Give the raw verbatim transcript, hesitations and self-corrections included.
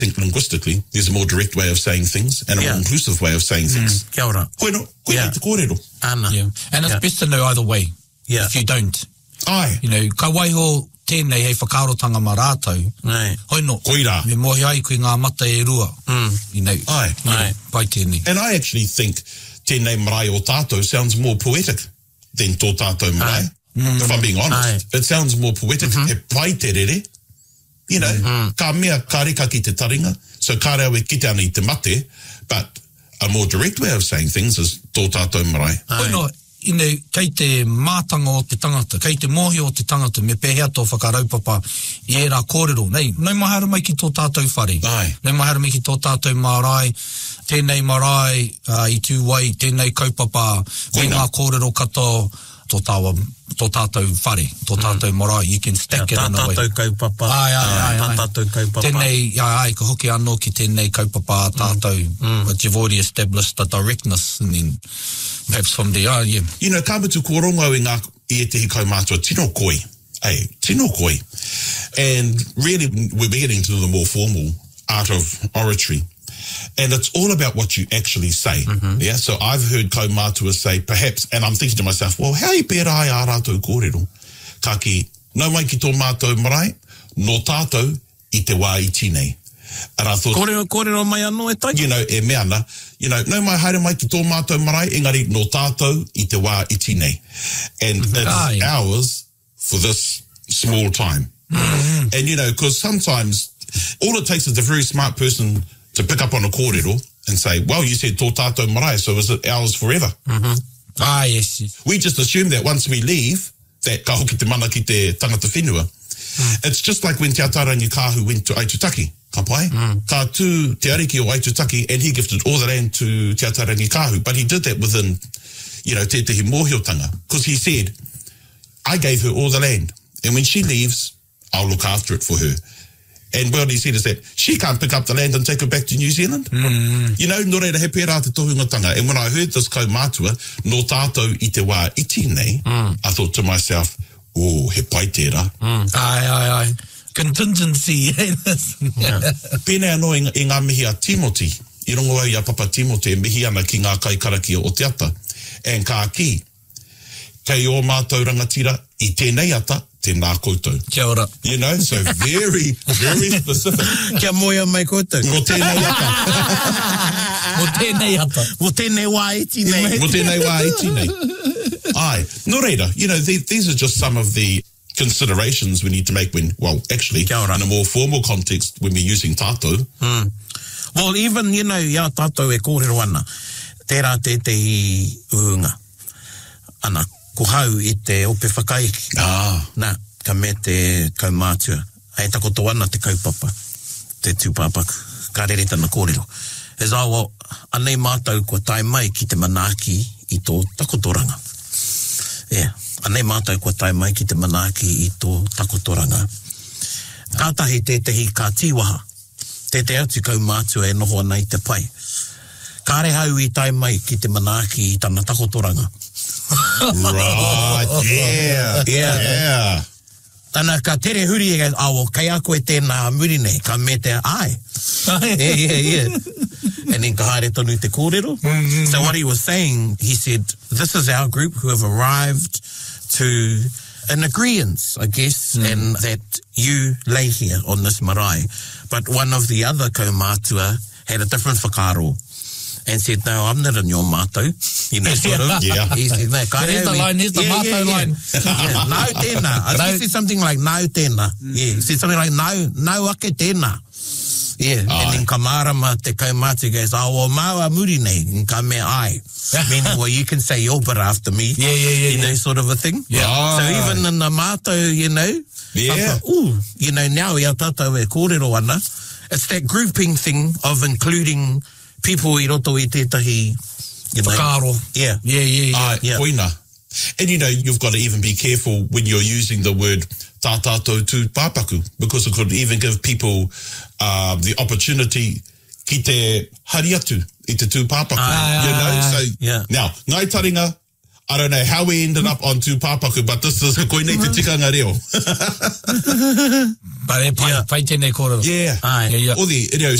think linguistically, there's a more direct way of saying things and a Yeah. more inclusive way of saying things. Kia ora. Koe no, koe Yeah. nei te kōrero. Ana. Yeah. And it's Yeah. best to know either way. Yeah. If you don't. Ai, You know, ka waiho tēnei hei whakaarotanga mā rātou. Nei. Hoi no. koira. Me mohi ai koe ngā mata e rua. Mm. You know. Ai. you know, Ai. Pai tēnei. And I actually think tēnei marae o tātou sounds more poetic than tō tātou marae. Mm. If I'm being honest. Ai. It sounds more poetic. Mm-hmm. He pai te rere. You know, mm. ka mea ka reka ki te taringa. So ka reo e kite ana i te mate. But a more direct way of saying things is tō tātou marae. Hoi no, you know, kei te mātanga o te tangata, kei te mohi o te tangata, me pēhea tō whakaraupapa i e rā kōrero. Nei, nei mahara mai ki tō tātou whare. Ai. Nei mahara mai ki tō tātou marae, tēnei marae uh, i tū wai, tēnei kaupapa, me Koina. ngā kōrero kato, tō tāwa, tō tātou whare, tō tātou marae. You can stack it in a way. Tātātou kaupapa. Ai, ai, ai, ai. Tātātou kaupapa. Tēnei, ai, ai, ka hoki anō ki tēnei kaupapa a tātou, Mm. but you've already established the directness, and then perhaps from there, oh, yeah. You know, ka mutu kōrongo i ngā i e tehi kaumātua, tino koi. Hey, tino koi. And really, we're beginning to do the more formal art of oratory. And it's all about what you actually say. Mm-hmm. Yeah, so I've heard kaumātua say, perhaps, and I'm thinking to myself, well, how i pēra ai a rātou kōrero? Ka ki, nau mai ki tō mātou marae, no tātou i te wā i tinei. And I thought, Kōrero, kōrero mai anō e tai. you know, e meana, you know, nau mai haere mai ki tō mātou marae, engari no tātou i te wā i tinei. And it's Ai. ours for this small time. Mm-hmm. And, you know, because sometimes all it takes is a very smart person to pick up on a kōrero and say, well, you said tō tātou marae, so is it ours forever? Mm-hmm. Ah, yes, yes. We just assume that once we leave, that ka hoki te mana ki te tangata whenua. Mm. It's just like when Te Atarangi Kāhu went to Aitutaki, ka pai? Mm. Ka tū te ariki o Aitutaki, and he gifted all the land to Te Atarangi Kāhu, but he did that within, you know, te tehi mōhiotanga, because he said, I gave her all the land, and when she leaves, I'll look after it for her. And what he said is that she can't pick up the land and take it back to New Zealand. Mm. You know, no reira he pērā te tohungatanga. And when I heard this kaumātua, no tātou i te wā iti nei, mm. I thought to myself, oh, he pai tērā. Mm. Ai, ai, ai. Contingency. Yeah. Pēnei anō i, i ngā mihi a Timoti, i rongo au i a Papa Timoti, e mihi ana ki ngā kaikarakia o te ata. And kā ki, kei o mātou rangatira, i tēnei ata, tēnā koutou. Kia ora. You know, so very, very specific. Kia moia mai koutou. Mo tēnei ata. Mo tēnei ata. Mo tēnei wā iti nei. Mo tēnei wā iti nei. Ai, no reira, you know, these, these are just some of the considerations we need to make when, well, actually, Kia ora. in a more formal context, when we're using tātou. Mm. Well, even, you know, ia tātou e kōrero ana, tērā te te i uunga. Ana, ko hau i te ope whakaiki. Ah. Nā, ka me te kaumātua. Hei takoto ana te kaupapa, te tūpāpaku, ka rere tana kōrero. As I well, anei mātou kua tai mai ki te manaaki i tō takotoranga. Yeah, anei mātou kua tai mai ki te manaaki i tō takotoranga. Kātahi te tehi kā tīwaha. Te te atu kaumātua e noho ana i te pai. Kāre hau i tai mai ki te manaaki i tana takotoranga. Right, yeah, Yeah. yeah. Tana ka tere huri e awo, kai a koe tēnā muri nei, ka me te ai. Yeah, yeah, yeah. And then ka haere tonu te kōrero. Mm-hmm. So what he was saying, he said, this is our group who have arrived to an agreement, I guess, mm. and that you lay here on this marae. But one of the other kaumātua had a different whakaro and said, no, I'm not in your mātou. You know, sort of. Yeah. He said, no, ka Here's the rewe. line, here's the yeah, mātou yeah, yeah. line. Yeah, nau tēnā. I think he said something like nau tēnā. Mm. Yeah, he said something like nau, nau ake tēnā. Yeah, Ai. and then ka marama te kaumātua goes, oh, well, maua muri nei, and ka me ai. Meaning, well, you can say your bit after me. Yeah, yeah, yeah, You know, yeah. sort of a thing. Yeah. So even in the mātou, you know, Yeah. I thought, ooh, you know, now ia tātou e kōrero ana. It's that grouping thing of including people i roto i tētahi, you know. Whakaro. Yeah. Yeah, yeah, yeah. Ai, Yeah. poina. And you know, you've got to even be careful when you're using the word tā tātou tū pāpaku, because it could even give people uh, the opportunity ki te hari atu i te tū pāpaku. Ai, you ai, know, ai, so yeah. now, ngai taringa, I don't know how we ended up on tūpāpaku, but this is koe nei te tikanga reo. Pare, pai, Yeah. pai tēnei kōrero. Yeah. Ai. Yeah, yeah. Odi, reo,